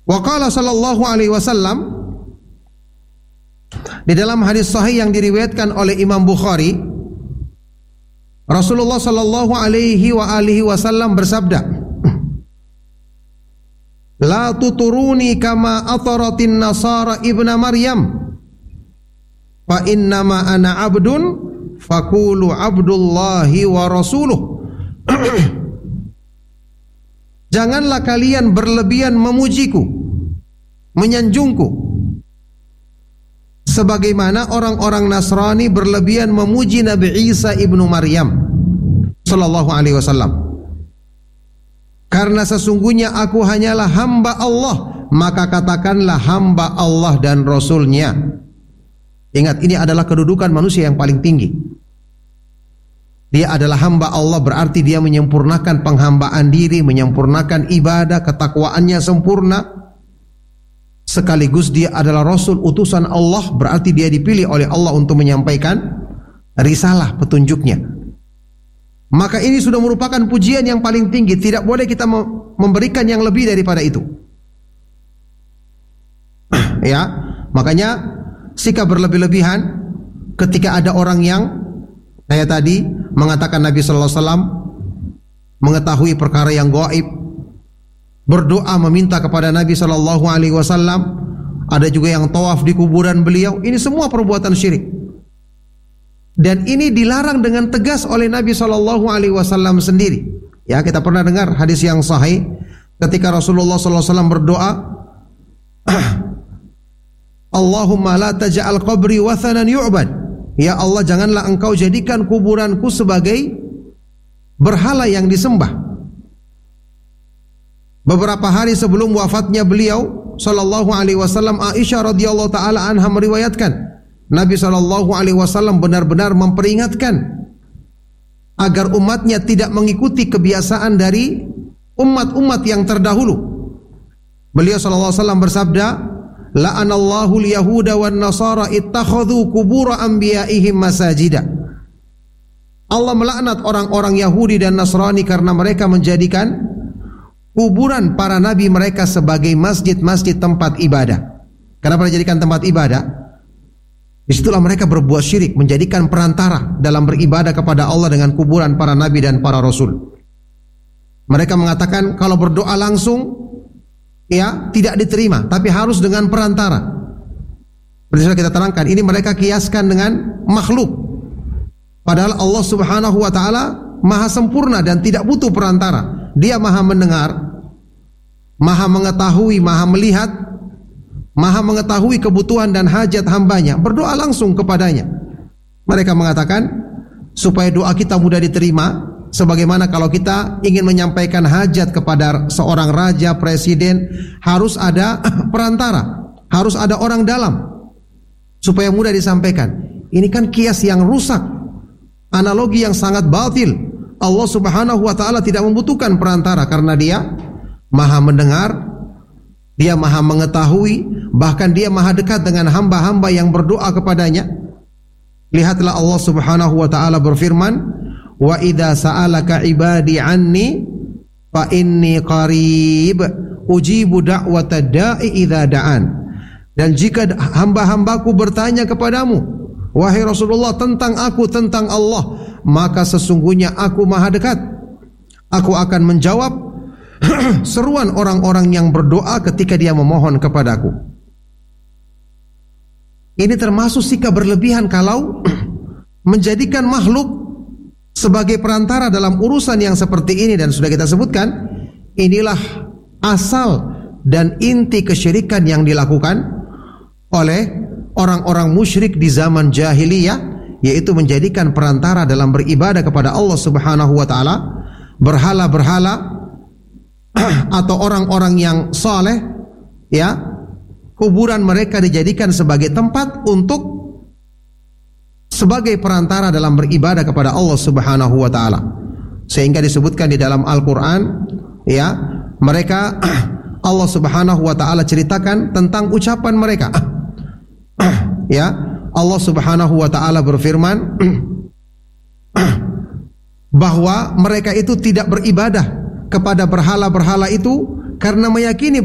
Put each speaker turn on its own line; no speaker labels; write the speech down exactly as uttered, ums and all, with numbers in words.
Wa qala sallallahu alaihi wasallam, di dalam hadis sahih yang diriwayatkan oleh Imam Bukhari, Rasulullah sallallahu alaihi wa alihi wasallam bersabda, "La tuturuni kama ataratin nasara ibna Maryam, fa innama ana abdun faqulu abdullahi wa rasuluh." Janganlah kalian berlebihan memujiku, menyanjungku, sebagaimana orang-orang Nasrani berlebihan memuji Nabi Isa ibnu Maryam sallallahu alaihi wasallam. Karena sesungguhnya aku hanyalah hamba Allah, maka katakanlah hamba Allah dan Rasulnya. Ingat, ini adalah kedudukan manusia yang paling tinggi. Dia adalah hamba Allah, berarti dia menyempurnakan penghambaan diri, menyempurnakan ibadah, ketakwaannya sempurna. Sekaligus dia adalah Rasul, utusan Allah, berarti dia dipilih oleh Allah untuk menyampaikan risalah petunjuknya. Maka ini sudah merupakan pujian yang paling tinggi. Tidak boleh kita memberikan yang lebih daripada itu. Ya, makanya sikap berlebih-lebihan ketika ada orang yang saya tadi mengatakan Nabi sallallahu alaihi wasallam mengetahui perkara yang gaib, berdoa meminta kepada Nabi sallallahu alaihi wasallam, ada juga yang tawaf di kuburan beliau. Ini semua perbuatan syirik. Dan ini dilarang dengan tegas oleh Nabi sallallahu alaihi wasallam sendiri. Ya, kita pernah dengar hadis yang sahih ketika Rasulullah sallallahu alaihi wasallam berdoa, Allahumma la taj'al qabri wathanan yu'bad. Ya Allah, janganlah engkau jadikan kuburanku sebagai berhala yang disembah. Beberapa hari sebelum wafatnya beliau sallallahu alaihi wasallam, Aisyah radhiyallahu taala anha meriwayatkan, Nabi sallallahu alaihi wasallam benar-benar memperingatkan agar umatnya tidak mengikuti kebiasaan dari umat-umat yang terdahulu. Beliau sallallahu alaihi wasallam bersabda, la'anallahu al-yahuda wan nasara ittakhadhu qubur anbiya'ihim masajida. Allah melaknat orang-orang Yahudi dan Nasrani karena mereka menjadikan kuburan para nabi mereka sebagai masjid-masjid tempat ibadah. Kenapa dijadikan tempat ibadah? Disitulah mereka berbuat syirik, menjadikan perantara dalam beribadah kepada Allah dengan kuburan para nabi dan para rasul. Mereka mengatakan kalau berdoa langsung, ya, tidak diterima, tapi harus dengan perantara. Seperti sudah kita terangkan, ini mereka kiaskan dengan makhluk. Padahal Allah subhanahu wa ta'ala maha sempurna dan tidak butuh perantara. Dia maha mendengar, maha mengetahui, maha melihat, maha mengetahui kebutuhan dan hajat hambanya. Berdoa langsung kepadanya. Mereka mengatakan supaya doa kita mudah diterima, sebagaimana kalau kita ingin menyampaikan hajat kepada seorang raja, presiden, harus ada perantara, harus ada orang dalam supaya mudah disampaikan. Ini kan kias yang rusak, analogi yang sangat batil. Allah subhanahu wa ta'ala tidak membutuhkan perantara karena dia maha mendengar, dia maha mengetahui, bahkan dia maha dekat dengan hamba-hamba yang berdoa kepadanya. Lihatlah Allah subhanahu wa ta'ala berfirman, wa idza sa'alaka ibadi anni fa inni qarib ujibu da'wata da'i idza da'an. Dan jika hamba-hambaku bertanya kepadamu, wahai Rasulullah, tentang aku, tentang Allah, maka sesungguhnya aku maha dekat. Aku akan menjawab seruan orang-orang yang berdoa ketika dia memohon kepadaku. Ini termasuk sikap berlebihan kalau menjadikan makhluk sebagai perantara dalam urusan yang seperti ini. Dan sudah kita sebutkan, inilah asal dan inti kesyirikan yang dilakukan oleh orang-orang musyrik di zaman jahiliyah, yaitu menjadikan perantara dalam beribadah kepada Allah subhanahu wa ta'ala, berhala-berhala atau orang-orang yang saleh, ya, kuburan mereka dijadikan sebagai tempat untuk sebagai perantara dalam beribadah kepada Allah subhanahu wa ta'ala. Sehingga disebutkan di dalam Al-Quran, ya, mereka Allah subhanahu wa ta'ala ceritakan tentang ucapan mereka. Ya, Allah subhanahu wa ta'ala berfirman bahwa mereka itu tidak beribadah kepada berhala-berhala itu karena meyakini